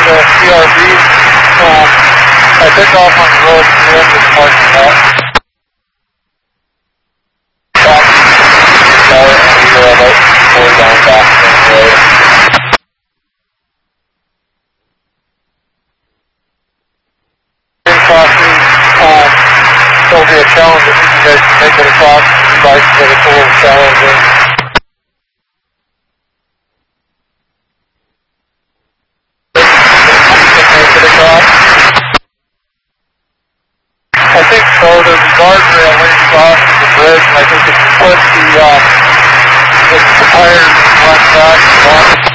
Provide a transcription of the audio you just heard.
the CRV. I took off on the road to the end of the parking lot. Going back to the road. Crossing, there'll be a challenge if you guys can make it across the bike, but it's a little challenging. I think so. There's a guardrail right across the bridge, and I think if you put the tires in one back,